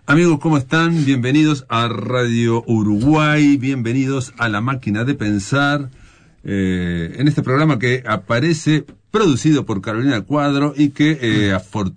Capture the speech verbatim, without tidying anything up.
Amigos, ¿cómo están? Bienvenidos a Radio Uruguay, bienvenidos a La Máquina de Pensar, eh, en este programa que aparece producido por Carolina Cuadro y que eh, afortunadamente